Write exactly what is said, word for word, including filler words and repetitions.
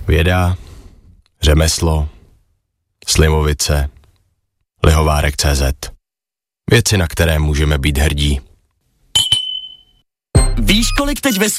Věda, řemeslo, Slimovice, Lihovárek tečka cé zet. Věci, na které můžeme být hrdí. Víš, kolik teď ve